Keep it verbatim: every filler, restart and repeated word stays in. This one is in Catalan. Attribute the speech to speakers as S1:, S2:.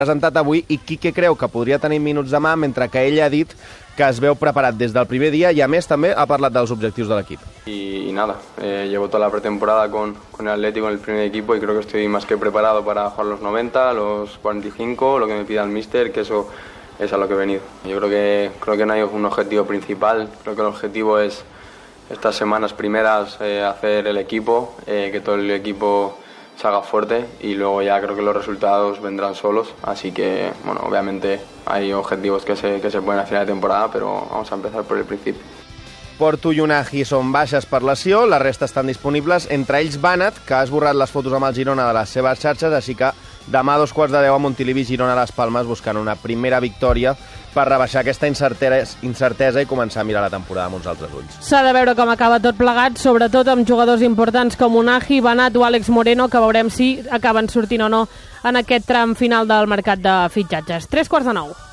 S1: presentat avui i Quique creu que podria tenir minuts demà, mentre que ell ha dit que es veu preparat des del primer dia i a més també ha parlat dels objectius de l'equip.
S2: Y, y nada, eh, llevo toda la pretemporada con, con el Atlético en el primer equipo y creo que estoy más que preparado para jugar los noventa, los cuarenta y cinco, lo que me pida el míster, que eso es a lo que he venido. Yo creo que, creo que no hay un objetivo principal, creo que el objetivo es estas semanas primeras eh, hacer el equipo, eh, que todo el equipo se haga fuerte y luego ya creo que los resultados vendrán solos, así que bueno, obviamente hay objetivos que se, que se pueden hacer a de temporada, pero vamos a empezar por el principio.
S1: Porto i Unagi són baixes per lesió, la resta estan disponibles, entre ells Banat, que ha esborrat les fotos amb el Girona de les seves xarxes, així que demà a dos quarts de deu a Montilivi, Girona a les Palmes, buscant una primera victòria per rebaixar aquesta incertesa i començar a mirar la temporada amb uns altres ulls.
S3: S'ha de veure com acaba tot plegat, sobretot amb jugadors importants com Unagi, Banat o Àlex Moreno, que veurem si acaben sortint o no en aquest tram final del mercat de fitxatges. Tres quarts de nou.